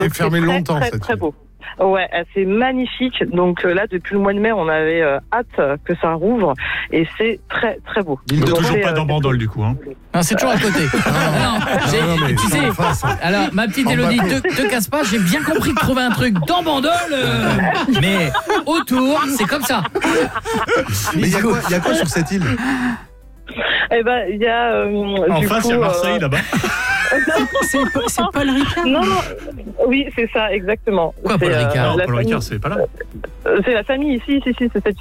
Et fermé longtemps, très, cette très île. beau. Ouais, c'est magnifique. Donc là, depuis le mois de mai, on avait hâte que ça rouvre et c'est très très beau. Il n'est Donc, toujours c'est, pas dans Bandol du coup. Hein. Non, c'est toujours à côté. Non, mais tu sais, en face, hein. alors ma petite En Élodie, bateau. te casse pas, j'ai bien compris de trouver un truc dans Bandol, mais autour, c'est comme ça. Mais il y a quoi sur cette île? Eh ben, il y a En du face, coup, il y a Marseille là-bas. C'est Paul Ricard. Non, oui, c'est ça, exactement. Quoi, C'est, Paul Ricard Non, la Paul famille- Ricard, c'est pas là. C'est la famille ici, c'est cette